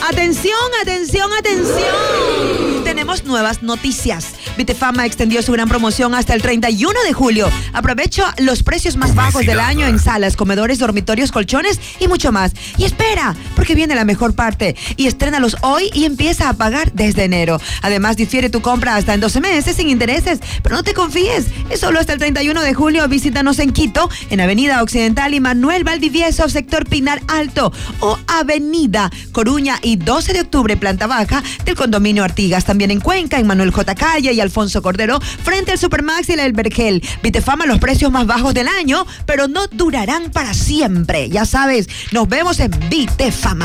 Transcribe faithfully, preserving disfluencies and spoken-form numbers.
Atención, atención, atención. Tenemos nuevas noticias. Vitefama extendió su gran promoción hasta el treinta y uno de julio. Aprovecha los precios más bajos del año en salas, comedores, dormitorios, colchones y mucho más. Y espera, porque viene la mejor parte. Y estrénalos hoy y empieza a pagar desde enero. Además, difiere tu compra hasta en doce meses sin intereses. Pero no te confíes, es solo hasta el treinta y uno de julio. Visítanos en Quito, en Avenida Occidental y Manuel Valdivieso, sector Pinar Alto, o Avenida Coruña y doce de octubre, planta baja del condominio Artigas. También en Cuenca, en Manuel J. Calle y Alfonso Cordero, frente al Supermax y el Vergel. Vitefama, los precios más bajos del año, pero no durarán para siempre. Ya sabes, nos vemos en Vitefama.